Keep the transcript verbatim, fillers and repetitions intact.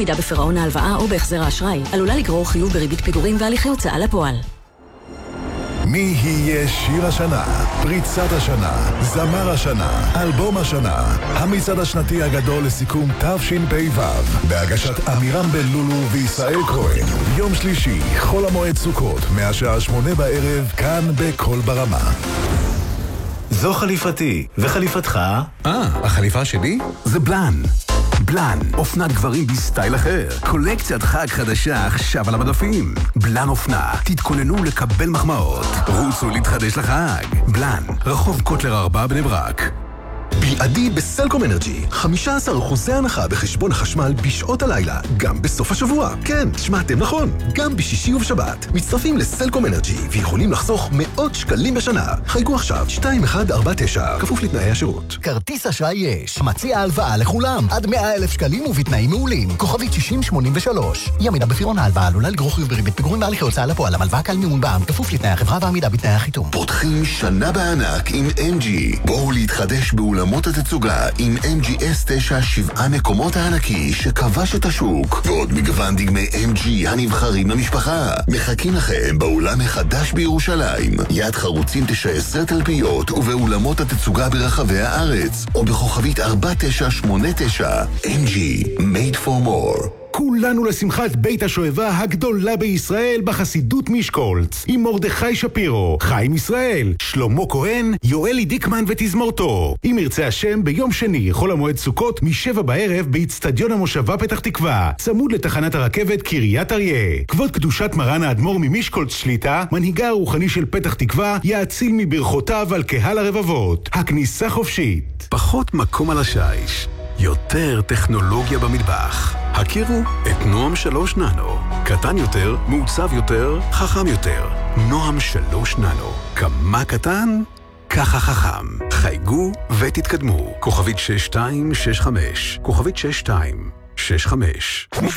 עמידה בפירעון ההלוואה או בהחזר האשראי עלולה לגרור חיוב בריבית פיגורים והליכי הוצאה לפועל. מי יהיה שיר השנה, פריצת השנה, זמר השנה, אלבום השנה, המצעד השנתי הגדול לסיכום תשפ"ו, בהגשת אמירם בן לולו וישראל כהן, יום שלישי, חול המועד סוכות, מהשעה שמונה בערב, כאן בכל ברמה. זו חליפתי, וחליפתך? אה, החליפה שלי? זה בלן. בלן, אופנת גברים בסטייל אחר. קולקציית חג חדשה עכשיו על המדפים. בלן אופנה, תתכוננו לקבל מחמאות. רוצו להתחדש לחג. בלן, רחוב קוטלר ארבע בני ברק. בלעדי בסלקום אנרג'י, חמישה עשר אחוז הנחה בחשבון החשמל בשעות הלילה, גם בסוף השבוע. כן, שמעתם נכון, גם בשישי ובשבת. מצטרפים לסלקום אנרג'י ויכולים לחסוך מאות שקלים בשנה. חייגו עכשיו שתיים אחת ארבע תשע, כפוף לתנאי השירות. כרטיס אשראי יש, מציע הלוואה לכולם, עד מאה אלף שקלים ובתנאים מעולים. כוכבית שישים שמונים ושלוש. אי עמידה בפירעון ההלוואה עלולה לגרור חיוב בריבית פיגורים והליכי הוצאה לפועל. הלוואה קל מימון בע"מ, כפוף לתנאי החברה ועמידה בתנאי החיתום. פותחים שנה בענק עם אם ג'י. בואו להתחדש באולמות התצוגה עם אם ג'י אס תשע שבעה מקומות הענקי שכבש את השוק, ועוד מגוון דגמי אם ג'י הנבחרים למשפחה. מחכים לכם באולם החדש בירושלים, יד חרוצים תשע עשרה תלפיות, ובאולמות התצוגה ברחבי הארץ, או בכוכבית ארבע תשע שמונה תשע. אם ג'י, made for more. כולנו לשמחת בית השואבה הגדולה בישראל בחסידות משקולץ, עם מרדכי שפירו, חיים ישראל, שלמה כהן, יואלי דיקמן ותזמורתו. אם ירצה השם, ביום שני, חול המועד סוכות, משבע בערב, באצטדיון המושבה פתח תקווה, צמוד לתחנת הרכבת קריית אריה. כבוד קדושת מרן האדמו"ר ממשקולץ שליטה, מנהיגה הרוחני של פתח תקווה, יאציל מברכותיו על קהל הרבבות. הכניסה חופשית. פחות מקום על השיש, יותר טכנולוגיה במטבח. הכירו את נועם שלוש ננו. קטן יותר, מעוצב יותר, חכם יותר. נועם שלוש ננו. כמה קטן? ככה חכם. חייגו ותתקדמו. כוכבית שש שתיים שש חמש. כוכבית שש שתיים שש חמש.